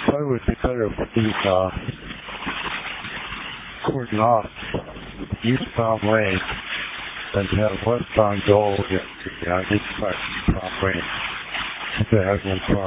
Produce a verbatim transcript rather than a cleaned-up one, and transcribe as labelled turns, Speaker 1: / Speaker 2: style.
Speaker 1: probably would be better if these uh, cordon off eastbound way than to have westbound go over the uh, east part of the way. If they have one car.